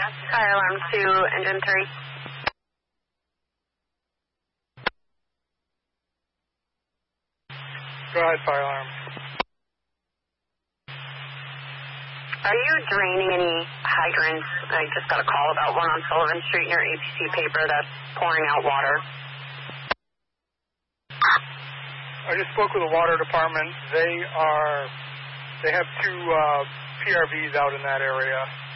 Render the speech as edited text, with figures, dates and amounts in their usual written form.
Fire alarm 2, engine 3. Go ahead, fire alarm. Are you draining any hydrants? I just got a call about one on Sullivan Street near APC paper that's pouring out water. I just spoke with the water department. They have 2 PRVs out in that area.